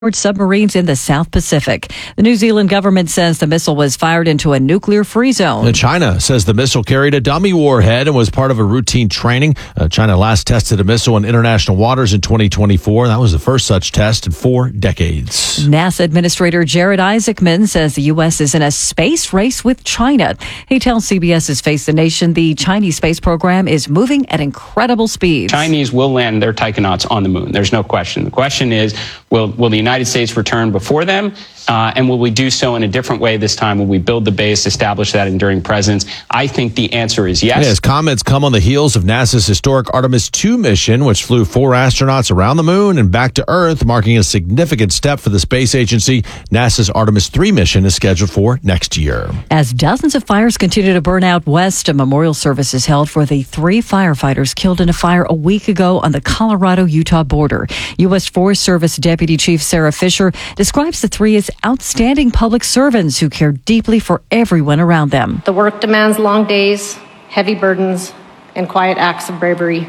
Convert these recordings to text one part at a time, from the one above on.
submarines in the South Pacific. The New Zealand government says the missile was fired into a nuclear-free zone. And China says the missile carried a dummy warhead and was part of a routine training. China last tested a missile in international waters in 2024. That was the first such test in 4 decades. NASA Administrator Jared Isaacman says the U.S. is in a space race with China. He tells CBS's Face the Nation the Chinese space program is moving at incredible speeds. Chinese will land their taikonauts on the moon. There's no question. The question is, will the United States return before them? And will we do so in a different way this time? Will we build the base, establish that enduring presence? I think the answer is yes. Yes, comments come on the heels of NASA's historic Artemis II mission, which flew 4 astronauts around the moon and back to Earth, marking a significant step for the space agency. NASA's Artemis III mission is scheduled for next year. As dozens of fires continue to burn out west, a memorial service is held for the 3 firefighters killed in a fire a week ago on the Colorado-Utah border. U.S. Forest Service Deputy Chief Sarah Fisher describes the 3 as outstanding public servants who care deeply for everyone around them. The work demands long days, heavy burdens, and quiet acts of bravery.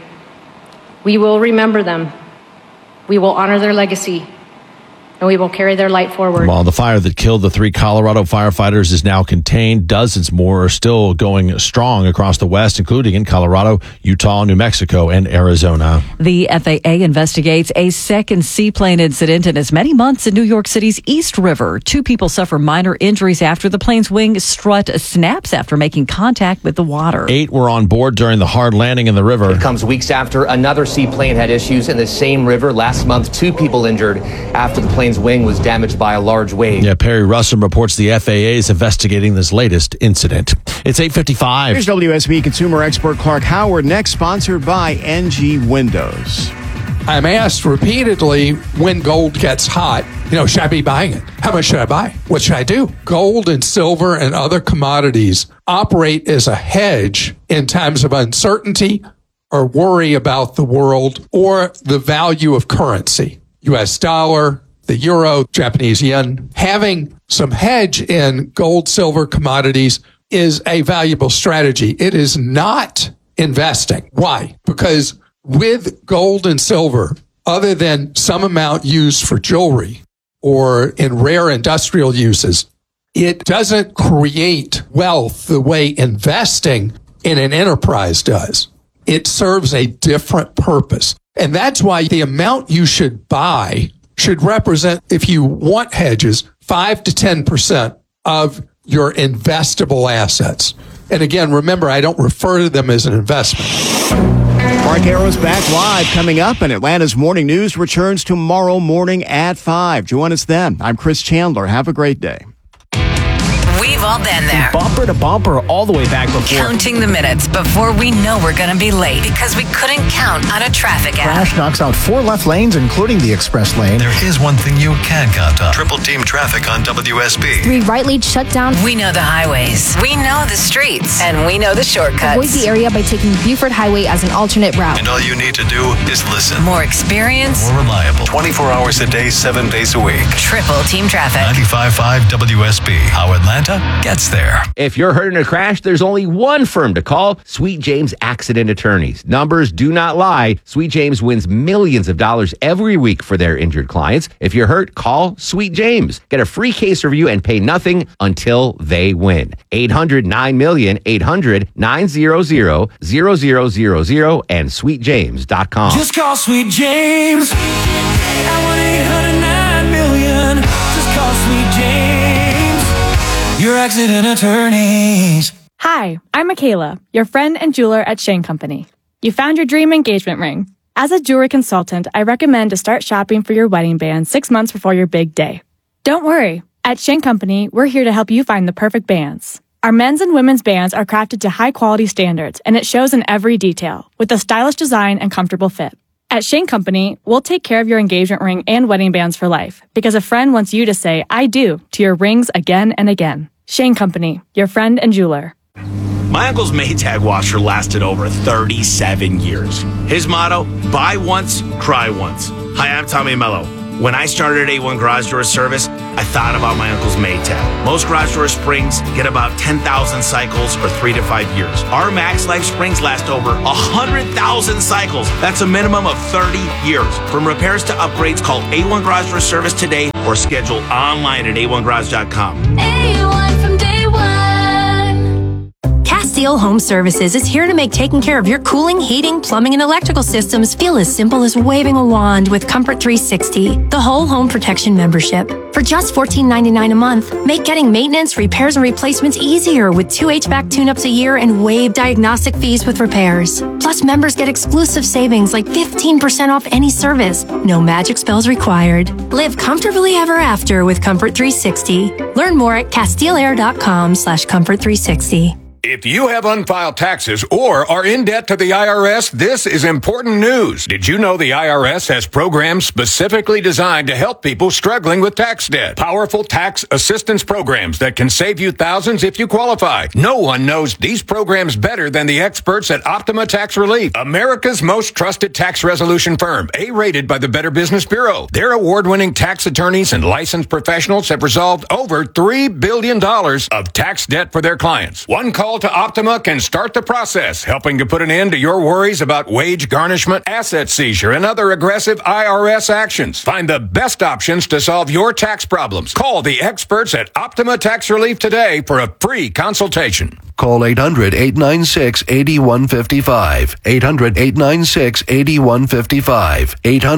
We will remember them. We will honor their legacy, and we will carry their light forward. While the fire that killed the 3 Colorado firefighters is now contained, dozens more are still going strong across the West, including in Colorado, Utah, New Mexico, and Arizona. The FAA investigates a second seaplane incident in as many months in New York City's East River. 2 people suffer minor injuries after the plane's wing strut snaps after making contact with the water. 8 were on board during the hard landing in the river. It comes weeks after another seaplane had issues in the same river. Last month, 2 people injured after the plane's wing was damaged by a large wave. Yeah, Perry Russum reports the FAA is investigating this latest incident. It's 8:55. Here's WSB consumer expert Clark Howard, next sponsored by NG Windows. I'm asked repeatedly when gold gets hot, should I be buying it? How much should I buy? What should I do? Gold and silver and other commodities operate as a hedge in times of uncertainty or worry about the world or the value of currency. U.S. dollar, the euro, Japanese yen. Having some hedge in gold, silver commodities is a valuable strategy. It is not investing. Why? Because with gold and silver, other than some amount used for jewelry or in rare industrial uses, it doesn't create wealth the way investing in an enterprise does. It serves a different purpose. And that's why the amount you should buy should represent, if you want hedges, 5 to 10% of your investable assets. And again, remember, I don't refer to them as an investment. Mark Arrow's back live coming up, and Atlanta's Morning News returns tomorrow morning at 5. Join us then. I'm Chris Chandler. Have a great day. We've all been there. Bumper to bumper all the way back before. Counting the minutes before we know we're going to be late because we couldn't count on a traffic app. Crash knocks out 4 left lanes, including the express lane. There is one thing you can count on. Triple team traffic on WSB. 3 right lanes shut down. We know the highways. We know the streets. And we know the shortcuts. Avoid the area by taking Buford Highway as an alternate route. And all you need to do is listen. More experience. More reliable. 24 hours a day, 7 days a week. Triple team traffic. 95.5 WSB. How Atlanta gets there. If you're hurt in a crash, there's only one firm to call, Sweet James Accident Attorneys. Numbers do not lie. Sweet James wins millions of dollars every week for their injured clients. If you're hurt, call Sweet James. Get a free case review and pay nothing until they win. 800-9-MILLION, 800-900-0000, and sweetjames.com. Just call Sweet James at 1-800-9-MILLION. Just call Sweet James. Your accident attorneys. Hi, I'm Michaela, your friend and jeweler at Shane Company. You found your dream engagement ring. As a jewelry consultant, I recommend to start shopping for your wedding band 6 months before your big day. Don't worry. At Shane Company, we're here to help you find the perfect bands. Our men's and women's bands are crafted to high-quality standards, and it shows in every detail, with a stylish design and comfortable fit. At Shane Company, we'll take care of your engagement ring and wedding bands for life, because a friend wants you to say, I do, to your rings again and again. Shane Company, your friend and jeweler. My uncle's Maytag washer lasted over 37 years. His motto, buy once, cry once. Hi, I'm Tommy Mello. When I started at A1 Garage Door Service, I thought about my uncle's Maytag. Most garage door springs get about 10,000 cycles or 3 to 5 years. Our Max Life springs last over 100,000 cycles. That's a minimum of 30 years. From repairs to upgrades, call A1 Garage Door Service today or schedule online at a1garage.com. A1 from day one. Castile Home Services is here to make taking care of your cooling, heating, plumbing, and electrical systems feel as simple as waving a wand with Comfort 360, the whole home protection membership. For just $14.99 a month, make getting maintenance, repairs, and replacements easier with 2 HVAC tune-ups a year and waive diagnostic fees with repairs. Plus, members get exclusive savings like 15% off any service. No magic spells required. Live comfortably ever after with Comfort 360. Learn more at CastileAir.com/Comfort360. If you have unfiled taxes or are in debt to the IRS, this is important news. Did you know the IRS has programs specifically designed to help people struggling with tax debt? Powerful tax assistance programs that can save you thousands if you qualify. No one knows these programs better than the experts at Optima Tax Relief, America's most trusted tax resolution firm, A-rated by the Better Business Bureau. Their award-winning tax attorneys and licensed professionals have resolved over $3 billion of tax debt for their clients. One call to Optima can start the process, helping to put an end to your worries about wage garnishment, asset seizure, and other aggressive IRS actions. Find the best options to solve your tax problems. Call the experts at Optima Tax Relief today for a free consultation. Call 800-896-8155. 800-896-8155.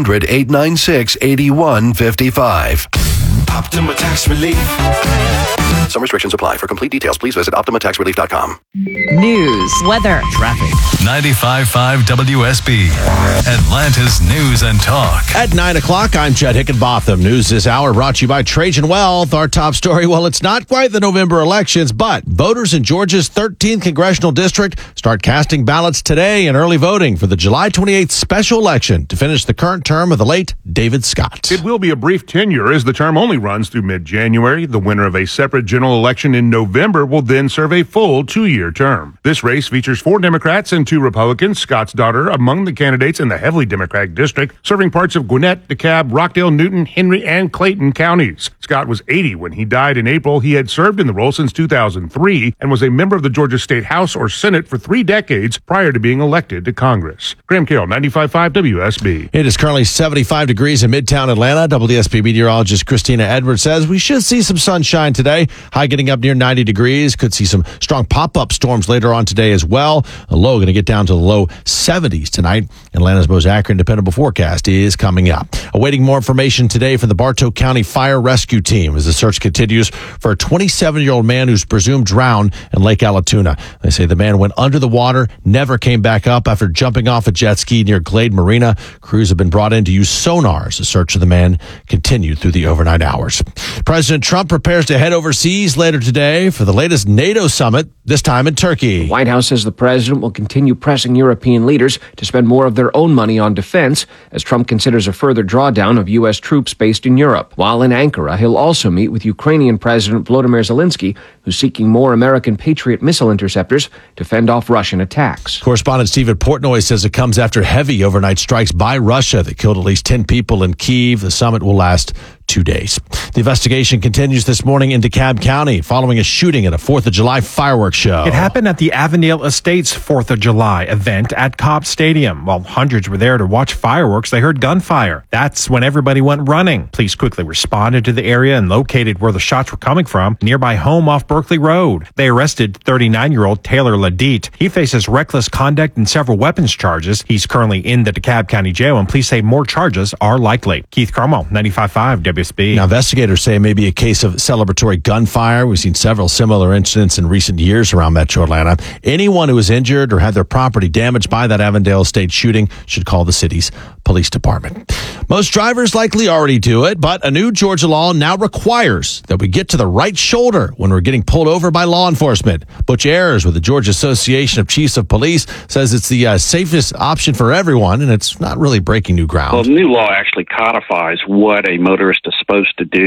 800-896-8155. Optima Tax Relief. Some restrictions apply. For complete details, please visit OptimaTaxRelief.com. News, weather, traffic. 95.5 WSB, Atlanta's News and Talk. At 9 o'clock, I'm Chet Hickenbotham. News this hour brought to you by Trajan Wealth. Our top story, well, it's not quite the November elections, but voters in Georgia's 13th congressional district start casting ballots today in early voting for the July 28th special election to finish the current term of the late David Scott. It will be a brief tenure as the term only runs through mid-January. The winner of a separate general election in November will then serve a full 2-year term. This race features 4 Democrats and 2 Republicans. Scott's daughter among the candidates in the heavily Democratic district, serving parts of Gwinnett, DeKalb, Rockdale, Newton, Henry, and Clayton counties. Scott was 80 when he died in April. He had served in the role since 2003 and was a member of the Georgia State House or Senate for 3 decades prior to being elected to Congress. Graham Carroll, 95.5 WSB. It is currently 75 degrees in Midtown Atlanta. WSB meteorologist Christina Edwards says we should see some sunshine today. High getting up near 90 degrees. Could see some strong pop-up storms later on today as well. A low going to get down to the low 70s tonight. Atlanta's most accurate and dependable forecast is coming up. Awaiting more information today from the Bartow County Fire Rescue Team as the search continues for a 27-year-old man who's presumed drowned in Lake Allatoona. They say the man went under the water, never came back up after jumping off a jet ski near Glade Marina. Crews have been brought in to use sonar as the search of the man continued through the overnight hours. President Trump prepares to head overseas later today for the latest NATO summit, this time in Turkey. The White House says the president will continue pressing European leaders to spend more of their own money on defense as Trump considers a further drawdown of U.S. troops based in Europe. While in Ankara, he'll also meet with Ukrainian President Volodymyr Zelensky, who's seeking more American Patriot missile interceptors to fend off Russian attacks. Correspondent Stephen Portnoy says it comes after heavy overnight strikes by Russia that killed at least 10 people in Kyiv. The summit will last 2 days. The investigation continues this morning in DeKalb County following a shooting at a 4th of July fireworks show. It happened at the Avondale Estates 4th of July event at Cobb Stadium. While hundreds were there to watch fireworks, they heard gunfire. That's when everybody went running. Police quickly responded to the area and located where the shots were coming from, nearby home off Berkeley Road. They arrested 39-year-old Taylor Ladite. He faces reckless conduct and several weapons charges. He's currently in the DeKalb County Jail, and police say more charges are likely. Keith Carmel, 95.5 WSB. Now, investigators say it may be a case of celebratory gunfire. We've seen several similar incidents in recent years around Metro Atlanta. Anyone who was injured or had their property damaged by that Avondale Estate shooting should call the city's police department. Most drivers likely already do it, but a new Georgia law now requires that we get to the right shoulder when we're getting pulled over by law enforcement. Butch Ayers with the Georgia Association of Chiefs of Police says it's the safest option for everyone, and it's not really breaking new ground. Well, the new law actually codifies what a motorist is supposed to do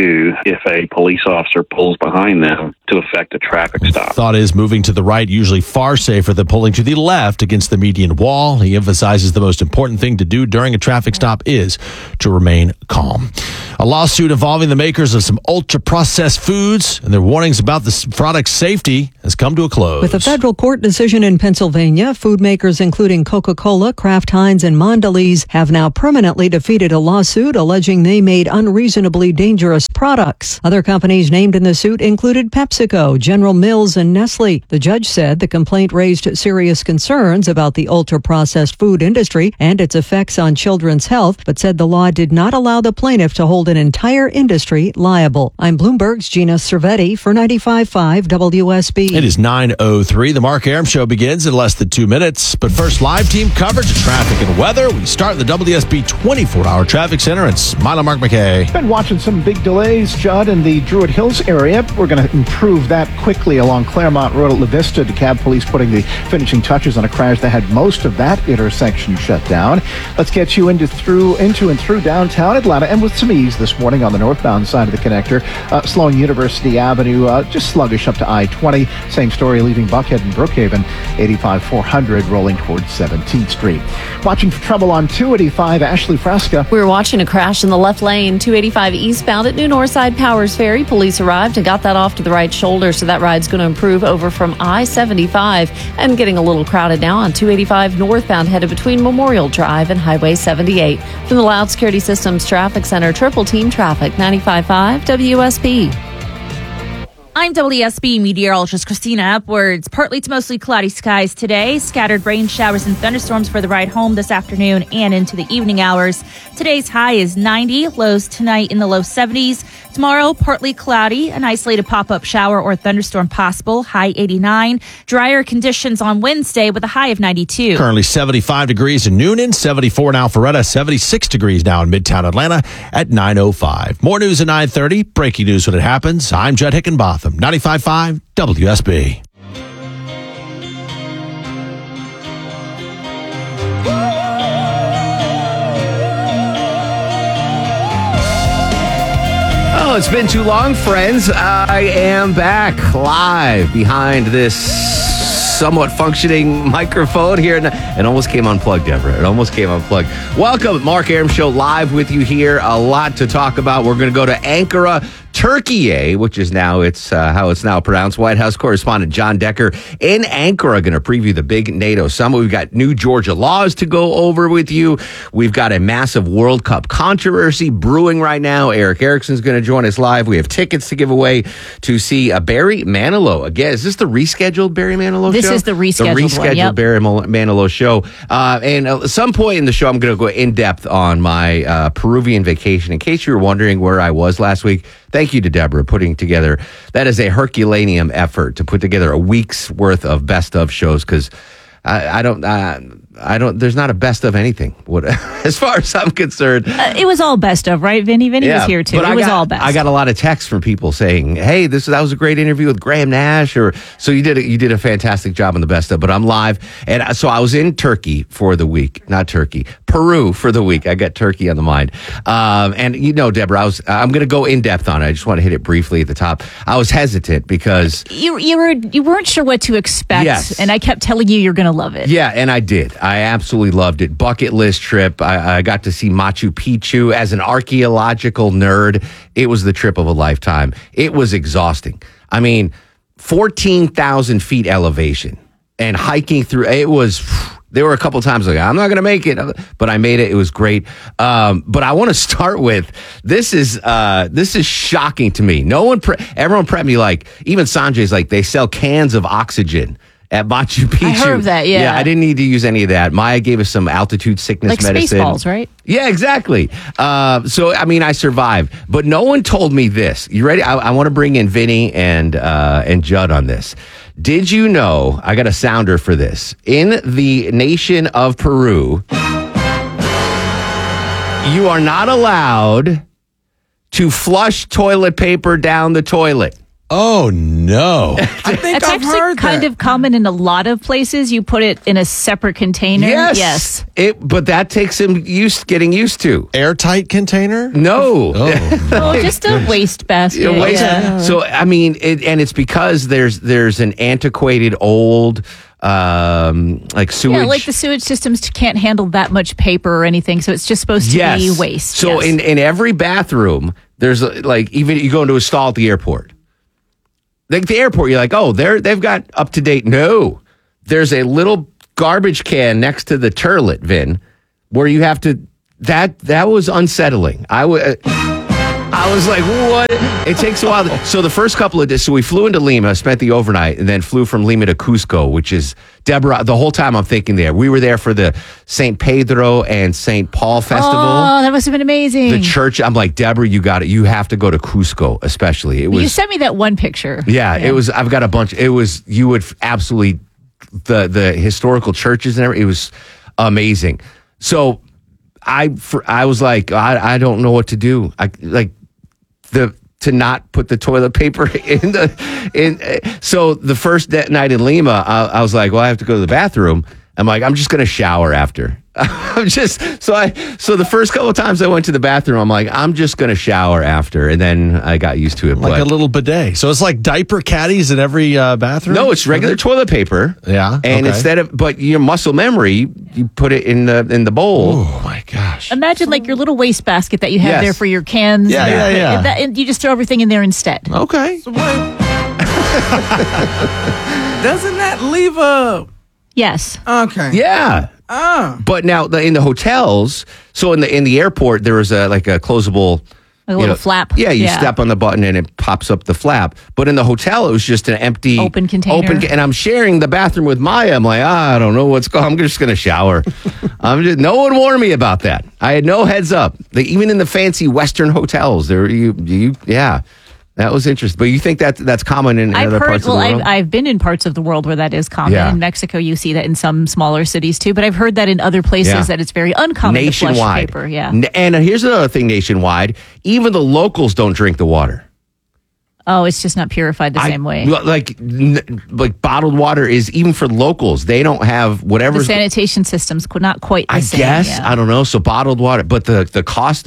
do if a police officer pulls behind them to effect a traffic stop. Thought is moving to the right usually far safer than pulling to the left against the median wall. He emphasizes the most important thing to do during a traffic stop is to remain calm. A lawsuit involving the makers of some ultra-processed foods and their warnings about the product's safety has come to a close. With a federal court decision in Pennsylvania, food makers including Coca-Cola, Kraft Heinz, and Mondelez have now permanently defeated a lawsuit alleging they made unreasonably dangerous products. Other companies named in the suit included PepsiCo, General Mills, and Nestle. The judge said the complaint raised serious concerns about the ultra-processed food industry and its effects on children's health, but said the law did not allow the plaintiff to hold an entire industry liable. I'm Bloomberg's Gina Cervetti for 95.5 WSB. It is 9:03. The Mark Arum Show begins in less than 2 minutes. But first, live team coverage of traffic and weather. We start in the WSB 24-hour traffic center and Smile on Mark McKay. Been watching some big delays, Judd, in the Druid Hills area. We're going to improve that quickly along Claremont Road at La Vista. DeKalb Police putting the finishing touches on a crash that had most of that intersection shut down. Let's get you into and through downtown Atlanta, and with some ease this morning on the northbound side of the connector, slowing University Avenue, just sluggish up to I-20. Same story leaving Buckhead and Brookhaven, 85-400 rolling towards 17th Street. Watching for trouble on 285 Ashley Fresca. We were watching a crash in the left lane, 285 eastbound at New Northside Powers Ferry. Police arrived and got that off to the right shoulder, so that ride's going to improve over from I-75 and getting a little crowded now on 285 northbound headed between Memorial Drive and Highway 78. From the Loud Security Systems Traffic Center, Triple Team Traffic, 95.5 WSB. I'm WSB meteorologist Christina Upwards. Partly to mostly cloudy skies today. Scattered rain showers and thunderstorms for the ride home this afternoon and into the evening hours. Today's high is 90, lows tonight in the low 70s. Tomorrow, partly cloudy, an isolated pop-up shower or thunderstorm possible, high 89. Drier conditions on Wednesday with a high of 92. Currently 75 degrees in Noonan, 74 in Alpharetta, 76 degrees now in Midtown Atlanta at 9:05. More news at 9:30. Breaking news when it happens. I'm Judd Hickenbotham, 95.5 WSB. Oh, it's been too long, friends. I am back live behind this somewhat functioning microphone here. It almost came unplugged, Deborah. It almost came unplugged. Welcome, Mark Arum Show, live with you here. A lot to talk about. We're going to go to Ankara, Turkey, which is now how it's now pronounced. White House correspondent John Decker in Ankara going to preview the big NATO summit. We've got new Georgia laws to go over with you. We've got a massive World Cup controversy brewing right now. Eric Erickson's going to join us live. We have tickets to give away to see Barry Manilow. Again, is this the rescheduled Barry Manilow show? This is the rescheduled one, yep. Barry Manilow show. And at some point in the show, I'm going to go in depth on my Peruvian vacation. In case you were wondering where I was last week, thank you to Deborah putting together. That is a Herculaneum effort to put together a week's worth of best of shows, because I don't. There's not a best of anything. As far as I'm concerned, it was all best of, right? Vinny was here too. It was all best. I got a lot of texts from people saying, "Hey, that was a great interview with Graham Nash," or so you did a fantastic job on the best of. But I'm live, and so I was in Turkey for the week, Peru for the week. I got Turkey on the mind, and Deborah, I'm going to go in depth on it. I just want to hit it briefly at the top. I was hesitant because you weren't sure what to expect, yes. And I kept telling you you're going to love it. Yeah, and I did. I absolutely loved it. Bucket list trip. I got to see Machu Picchu. As an archaeological nerd, it was the trip of a lifetime. It was exhausting. I mean, 14,000 feet elevation and hiking through. There were a couple times like, I'm not going to make it, but I made it. It was great. But I want to start with, this is shocking to me. Everyone prepped me even Sanjay's they sell cans of oxygen at Machu Picchu. I heard of that, yeah. Yeah, I didn't need to use any of that. Maya gave us some altitude sickness medicine. Spaceballs, right? Yeah, exactly. I survived. But no one told me this. You ready? I want to bring in Vinny and Judd on this. Did you know, I got a sounder for this, in the nation of Peru, you are not allowed to flush toilet paper down the toilet. Oh, no. I think It's I've actually heard kind that. of common in a lot of places. You put it in a separate container. Yes. But that takes him getting used to. Airtight container? No. Oh, just a waste basket. Yeah. So, I mean, and it's because there's an antiquated old like sewage. Yeah, like the sewage systems can't handle that much paper or anything, so it's just supposed to be waste. So in every bathroom, there's like, even you go into a stall at the airport. Like the airport, you're like, oh, they've got up to date. No, there's a little garbage can next to the toilet, Vin, where you have to. That was unsettling. I was like, what? It takes a while. So the first couple of days, so we flew into Lima, spent the overnight, and then flew from Lima to Cusco, which is, Deborah, the whole time I'm thinking there. We were there for the St. Pedro and St. Paul festival. Oh, that must have been amazing. The church, I'm like, Deborah, you got it. You have to go to Cusco, especially. It was. You sent me that one picture. Yeah, it was. I've got a bunch. It was. You would absolutely the historical churches and everything. It was amazing. So I was like, I don't know what to do. To not put the toilet paper so the first night in Lima, I was like, well, I have to go to the bathroom. I'm like, I'm just going to shower after. So the first couple of times I went to the bathroom, I'm like, I'm just going to shower after. And then I got used to it. Like a little bidet. So it's like diaper caddies in every bathroom? No, it's regular toilet paper. Yeah. And instead of, but your muscle memory, you put it in the bowl. Oh my gosh. Imagine like your little waste basket that you have Yes. there for your cans. Yeah. And you just throw everything in there instead. Okay. Doesn't that leave a... Yes. Okay. Yeah. But now in the hotels, so in the airport, there was a closable, A little flap. Yeah, you step on the button and it pops up the flap. But in the hotel, it was just an empty open container. And I'm sharing the bathroom with Maya. I'm like, I don't know what's going. I'm just going to shower. No one warned me about that. I had no heads up. Even in the fancy Western hotels, yeah. That was interesting. But you think that's common in other parts of the world? I've been in parts of the world where that is common. Yeah. In Mexico, you see that in some smaller cities too. But I've heard that in other places that it's very uncommon to flush nationwide. paper. Yeah. And here's another thing nationwide. Even the locals don't drink the water. Oh, it's just not purified the same way. Like bottled water is, even for locals, they don't have whatever. The sanitation system's not quite the same. I guess. Yeah. I don't know. So bottled water. But the cost,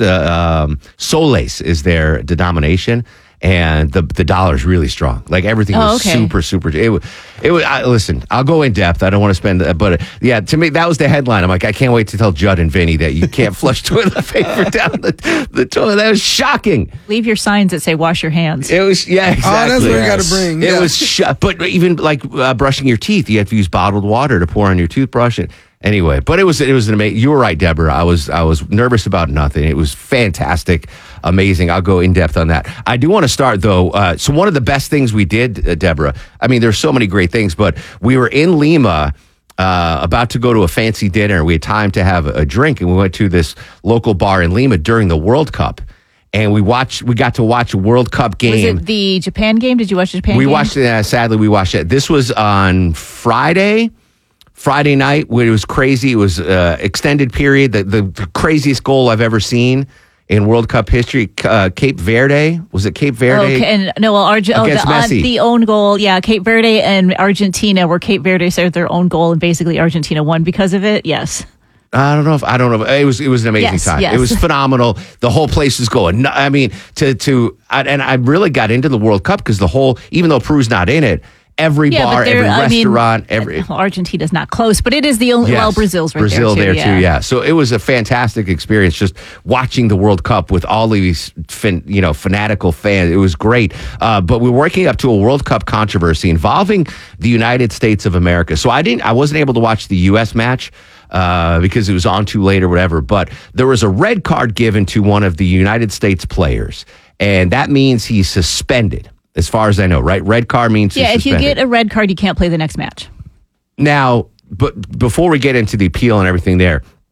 soles is their denomination. And the dollar is really strong. Like everything was super. It was. Listen, I'll go in depth. I don't want to spend, but yeah, to me that was the headline. I'm like, I can't wait to tell Judd and Vinny that you can't flush toilet paper down the toilet. That was shocking. Leave your signs that say "wash your hands." It was exactly. Oh, that's what you got to bring. It was, but even like brushing your teeth, you have to use bottled water to pour on your toothbrush. Anyway, but it was an amazing. You were right, Deborah. I was nervous about nothing. It was fantastic, amazing. I'll go in depth on that. I do want to start though. So one of the best things we did, Deborah. I mean, there's so many great things, but we were in Lima, about to go to a fancy dinner. We had time to have a drink, and we went to this local bar in Lima during the World Cup. And we got to watch a World Cup game. Was it the Japan game? Did you watch the Japan game? We watched it. Sadly, we watched it. This was on Friday night, where it was crazy. It was extended period. The craziest goal I've ever seen in World Cup history. Cape Verde. Was it Cape Verde? Okay, against Messi. The own goal. Yeah, Cape Verde and Argentina, where Cape Verde served their own goal, and basically Argentina won because of it. Yes. I don't know. It was an amazing time. Yes. It was phenomenal. The whole place was going. I mean, and I really got into the World Cup because even though Peru's not in it, every bar, every restaurant, Argentina's not close, but it is the only. Yes, Well, Brazil's right Brazil there too. Yeah. So it was a fantastic experience just watching the World Cup with all these fanatical fans. It was great. But we're working up to a World Cup controversy involving the United States of America. So I wasn't able to watch the U.S. match because it was on too late or whatever. But there was a red card given to one of the United States players, and that means he's suspended. As far as I know, right? Red card means if you get a red card, you can't play the next match. Now, but before we get into the appeal and everything there,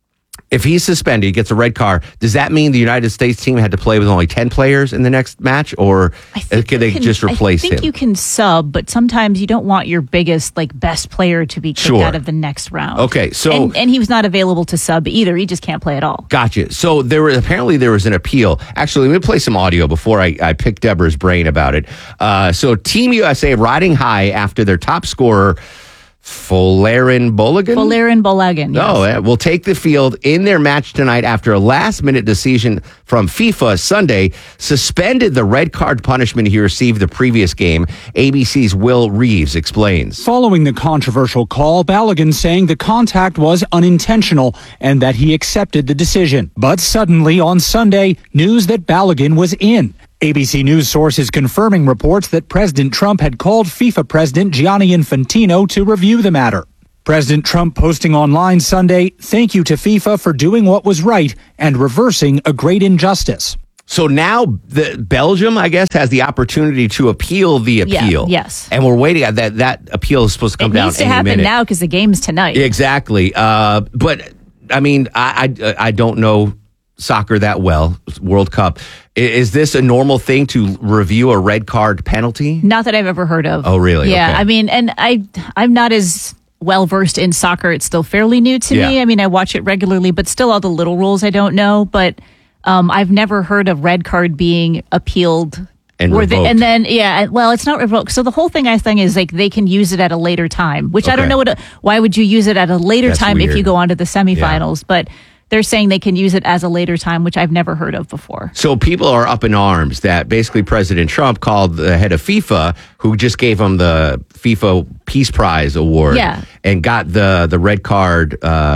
If he's suspended, he gets a red card. Does that mean the United States team had to play with only 10 players in the next match, or can they just replace him? I think you can sub, but sometimes you don't want your biggest, best player to be kicked out of the next round. Okay, so and he was not available to sub either. He just can't play at all. Gotcha. So there was an appeal. Actually, let me play some audio before I pick Deborah's brain about it. So Team USA riding high after their top scorer, Folarin Balogun, yes. Will take the field in their match tonight after a last-minute decision from FIFA Sunday suspended the red card punishment he received the previous game. ABC's Will Reeves explains. Following the controversial call, Balogun saying the contact was unintentional and that he accepted the decision. But suddenly on Sunday, news that Balogun was in. ABC News sources confirming reports that President Trump had called FIFA President Gianni Infantino to review the matter. President Trump posting online Sunday, "Thank you to FIFA for doing what was right and reversing a great injustice." So now Belgium, I guess, has the opportunity to appeal the appeal. Yeah, yes. And we're waiting. That appeal is supposed to come down any minute. It needs to happen now because the game's tonight. Exactly. But, I mean, I don't know soccer that well, World Cup. Is this a normal thing to review a red card penalty? Not that I've ever heard of. Oh, really? Yeah, okay. I mean, and I'm not as well versed in soccer. It's still fairly new to me. I mean, I watch it regularly, but still all the little rules I don't know. But I've never heard of red card being appealed. And revoked. And then, it's not revoked. So the whole thing I think is they can use it at a later time, which I don't know why would you use it at a later time weird. if you go on to the semifinals, but they're saying they can use it as a later time, which I've never heard of before. So people are up in arms that basically President Trump called the head of FIFA, who just gave him the FIFA Peace Prize award, and got the red card,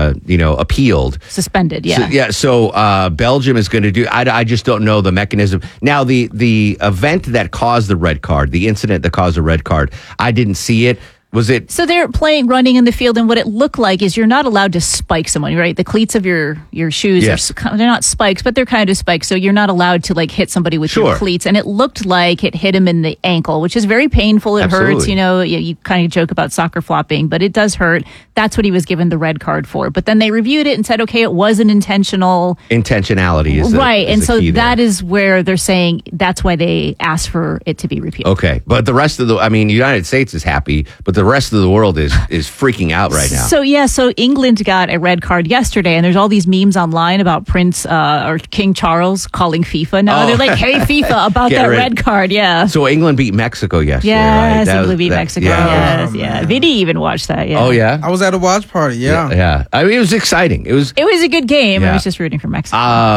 appealed, suspended. So Belgium is going to do. I just don't know the mechanism. Now the event that caused the red card, the incident that caused the red card, I didn't see it. Was it? So they're running in the field, and what it looked like is you're not allowed to spike someone, right? The cleats of your shoes, they're not spikes, but they're kind of spikes. So you're not allowed to hit somebody with your cleats. And it looked like it hit him in the ankle, which is very painful. It hurts. You kind of joke about soccer flopping, but it does hurt. That's what he was given the red card for. But then they reviewed it and said, okay, it wasn't intentional. Intentionality is right. Is and so that there. is where they're saying that's why they asked for it to be repealed. Okay. But the rest of the United States is happy, but the rest of the world is freaking out right now. So England got a red card yesterday, and there's all these memes online about Prince or King Charles calling FIFA. Now they're like, "Hey FIFA, about that red card." Yeah. So England beat Mexico yesterday. Yes, right? England beat Mexico. Yeah. Yes, Vinny even watched that. Yeah. Oh yeah. I was at a watch party. Yeah. I mean, it was exciting. It was a good game. Yeah. I was just rooting for Mexico.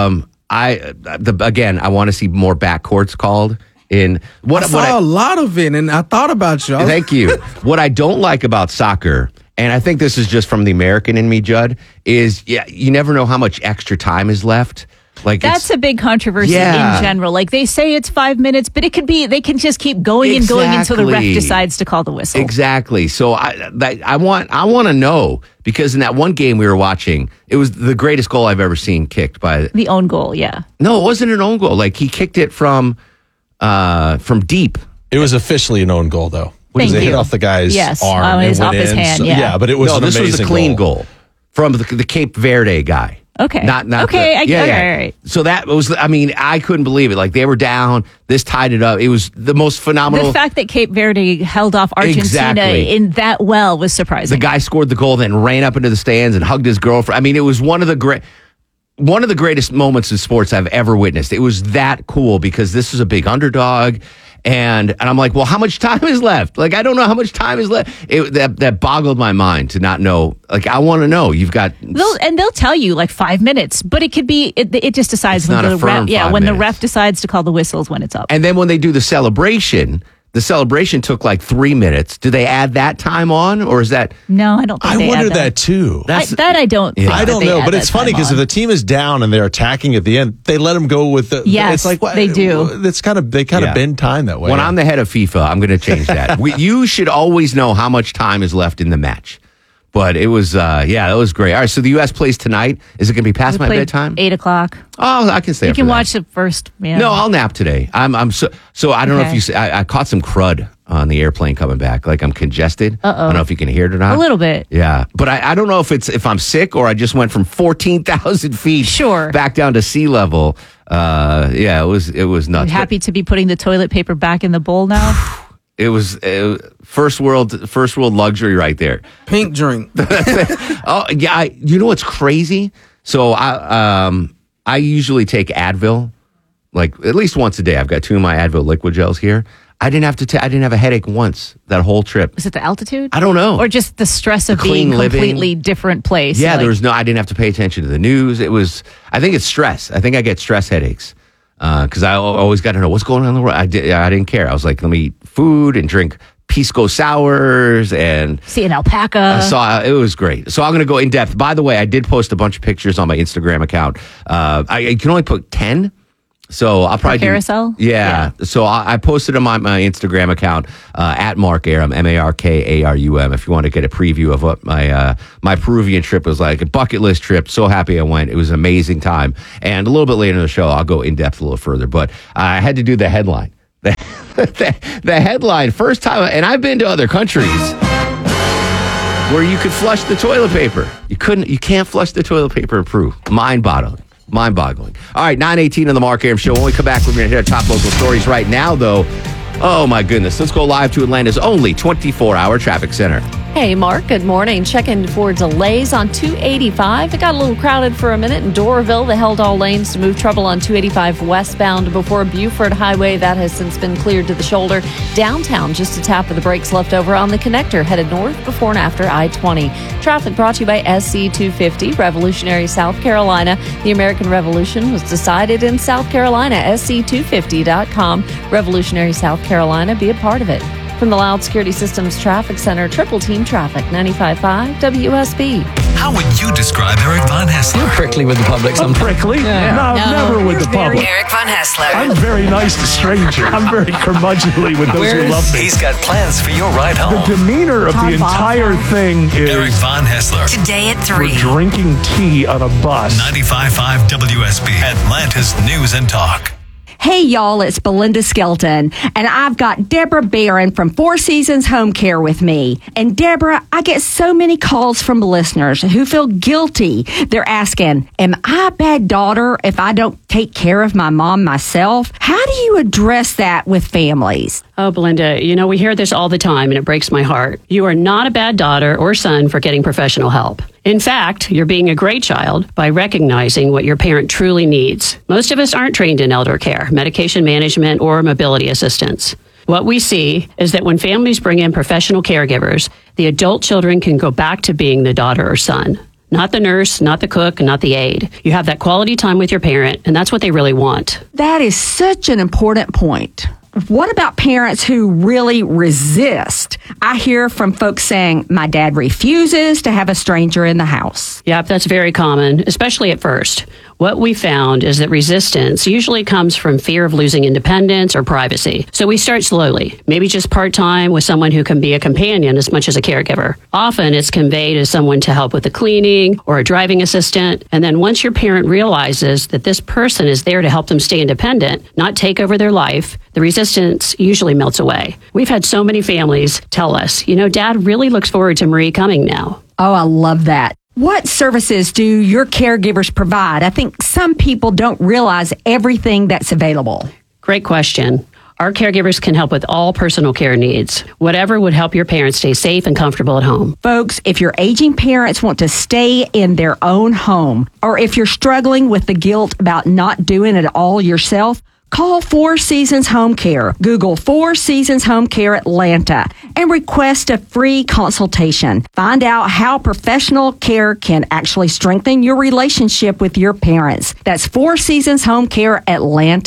I want to see more backcourts called. I saw a lot of it, and I thought about you. Thank you. What I don't like about soccer, and I think this is just from the American in me, Judd, is you never know how much extra time is left. That's a big controversy in general. They say it's 5 minutes, but they can just keep going and going until the ref decides to call the whistle. Exactly. So I want to know, because in that one game we were watching, it was the greatest goal I've ever seen kicked by the own goal. Yeah. No, it wasn't an own goal. He kicked it from deep. It was officially an own goal, though. Thank you. They hit off the guy's arm. It was off his hand. So, but it was this was a clean goal from the Cape Verde guy. Okay. Not okay. All right. So that was, I couldn't believe it. They were down. This tied it up. It was the most phenomenal. The fact that Cape Verde held off Argentina in that well was surprising. The guy scored the goal, then ran up into the stands and hugged his girlfriend. It was one of the greatest moments in sports I've ever witnessed. It was that cool because this is a big underdog. And I'm like, well, how much time is left? I don't know how much time is left. That boggled my mind to not know. I want to know. You've got... They'll tell you 5 minutes, but it could be, it just decides when the ref, when the ref decides to call the whistles when it's up. And then when they do the celebration took 3 minutes. Do they add that time on, or is that... No, I don't think I wondered that too. I don't think I don't know, but it's funny because if the team is down and they're attacking at the end, they let them go with the... Yes, it's they do. It's they kind of bend time that way. When I'm the head of FIFA, I'm going to change that. You should always know how much time is left in the match. But it was, that was great. All right, so the U.S. plays tonight. Is it going to be past my bedtime? 8:00. Oh, I can stay. You up can for that. watch the first. Yeah. No, I'll nap today. I'm so I don't know if you. I caught some crud on the airplane coming back. Like I'm congested. I don't know if you can hear it or not. A little bit. Yeah, but I don't know if I'm sick or I just went from 14,000 feet back down to sea level. It was nuts. I'm happy to be putting the toilet paper back in the bowl now. It was first world luxury right there. Pink drink. Oh yeah, you know what's crazy? So I usually take Advil, like at least once a day. I've got 2 of my Advil liquid gels here. I didn't have a headache once that whole trip. Was it the altitude? I don't know. Or just the stress of being completely different place? Yeah, I didn't have to pay attention to the news. I think it's stress. I think I get stress headaches. Because I always got to know what's going on in the world. I didn't care. I was like, let me eat food and drink Pisco sours and see an alpaca. It was great. So I'm going to go in depth. By the way, I did post a bunch of pictures on my Instagram account. I can only put 10. So I'll probably carousel. Yeah. So I posted on my Instagram account at Mark Arum, MarkArum. If you want to get a preview of what my Peruvian trip was like, a bucket list trip. So happy I went. It was an amazing time. And a little bit later in the show, I'll go in depth a little further. But I had to do the headline. The headline, first time, and I've been to other countries where you could flush the toilet paper. You can't flush the toilet paper in Peru. Mind-boggling. All right, 9:18 on the Mark Arum Show. When we come back, we're going to hear top local stories. Right now, though, oh my goodness, let's go live to Atlanta's only 24-hour traffic center. Hey, Mark, good morning. Checking for delays on 285. It got a little crowded for a minute in Doraville. They held all lanes to move trouble on 285 westbound before Buford Highway. That has since been cleared to the shoulder. Downtown, just a tap of the brakes left over on the connector, headed north before and after I-20. Traffic brought to you by SC250, Revolutionary, South Carolina. The American Revolution was decided in South Carolina. SC250.com. Revolutionary, South Carolina. Be a part of it. From the Loud Security Systems Traffic Center, Triple Team Traffic, 95.5 WSB. How would you describe Eric Von Haessler? You're prickly with the public sometimes. Prickly? Yeah. No, never with the public. Eric Von Haessler. I'm very nice to strangers. I'm very curmudgeonly with those who love me. He's got plans for your ride home. The demeanor of the entire thing is... Eric Von Haessler. Today at 3. We're drinking tea on a bus. 95.5 WSB, Atlanta's News and Talk. Hey, y'all, it's Belinda Skelton, and I've got Deborah Barron from Four Seasons Home Care with me. And Deborah, I get so many calls from listeners who feel guilty. They're asking, am I a bad daughter if I don't take care of my mom myself? How do you address that with families? Oh, Belinda, we hear this all the time, and it breaks my heart. You are not a bad daughter or son for getting professional help. In fact, you're being a great child by recognizing what your parent truly needs. Most of us aren't trained in elder care, medication management, or mobility assistance. What we see is that when families bring in professional caregivers, the adult children can go back to being the daughter or son. Not the nurse, not the cook, not the aide. You have that quality time with your parent, and that's what they really want. That is such an important point. What about parents who really resist? I hear from folks saying, my dad refuses to have a stranger in the house. Yep, that's very common, especially at first. What we found is that resistance usually comes from fear of losing independence or privacy. So we start slowly, maybe just part-time with someone who can be a companion as much as a caregiver. Often it's conveyed as someone to help with the cleaning or a driving assistant. And then once your parent realizes that this person is there to help them stay independent, not take over their life, the resistance usually melts away. We've had so many families tell us, Dad really looks forward to Marie coming now. Oh, I love that. What services do your caregivers provide? I think some people don't realize everything that's available. Great question. Our caregivers can help with all personal care needs, whatever would help your parents stay safe and comfortable at home. Folks, if your aging parents want to stay in their own home, or if you're struggling with the guilt about not doing it all yourself, call Four Seasons Home Care. Google Four Seasons Home Care Atlanta and request a free consultation. Find out how professional care can actually strengthen your relationship with your parents. That's Four Seasons Home Care Atlanta.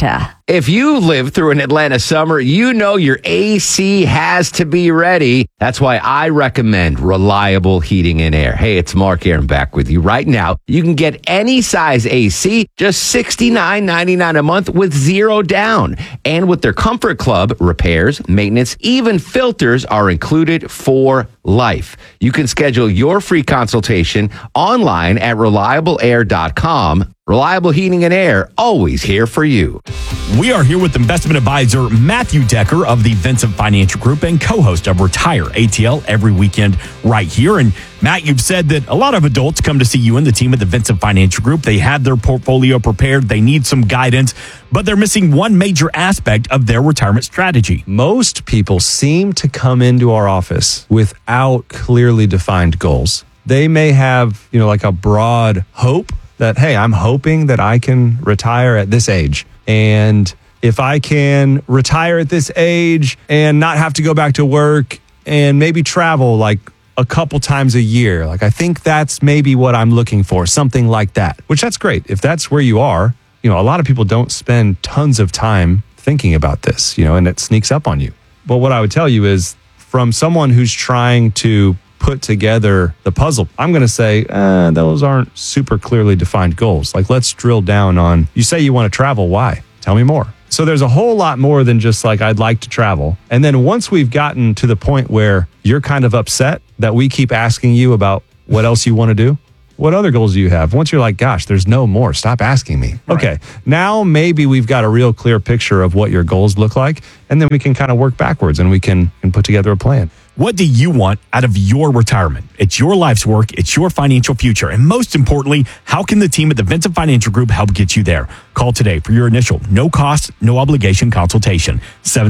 If you live through an Atlanta summer, you know your AC has to be ready. That's why I recommend Reliable Heating and Air. Hey, it's Mark Aaron back with you right now. You can get any size AC, just $69.99 a month with zero down. And with their Comfort Club, repairs, maintenance, even filters are included for life. You can schedule your free consultation online at reliableair.com. Reliable Heating and Air, always here for you. We are here with investment advisor Matthew Decker of the Vincent Financial Group and co-host of Retire ATL every weekend right here. And Matt, you've said that a lot of adults come to see you and the team at the Vincent Financial Group. They have their portfolio prepared. They need some guidance, but they're missing one major aspect of their retirement strategy. Most people seem to come into our office without clearly defined goals. They may have, like a broad hope that, hey, I'm hoping that I can retire at this age. And if I can retire at this age and not have to go back to work and maybe travel like a couple times a year, like I think that's maybe what I'm looking for, something like that, which that's great. If that's where you are, a lot of people don't spend tons of time thinking about this, and it sneaks up on you. But what I would tell you is from someone who's trying to put together the puzzle, I'm going to say those aren't super clearly defined goals. Like, let's drill down on, you say you want to travel. Why? Tell me more. So there's a whole lot more than just like, I'd like to travel. And then once we've gotten to the point where you're kind of upset that we keep asking you about what else you want to do, what other goals do you have? Once you're like, gosh, there's no more, stop asking me. Right. Okay, now maybe we've got a real clear picture of what your goals look like, and then we can kind of work backwards and we can put together a plan. What do you want out of your retirement? It's your life's work. It's your financial future. And most importantly, how can the team at the Vincent Financial Group help get you there? Call today for your initial no cost, no obligation consultation.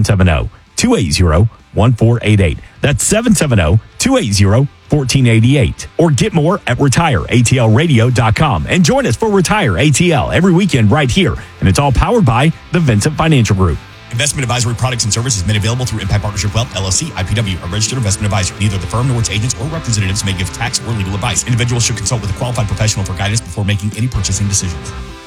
770-280-1488. That's 770-280-1488. Or get more at retireatlradio.com. And join us for Retire ATL every weekend right here. And it's all powered by the Vincent Financial Group. Investment advisory products and services made available through Impact Partnership Wealth, LLC, IPW, a registered investment advisor. Neither the firm nor its agents or representatives may give tax or legal advice. Individuals should consult with a qualified professional for guidance before making any purchasing decisions.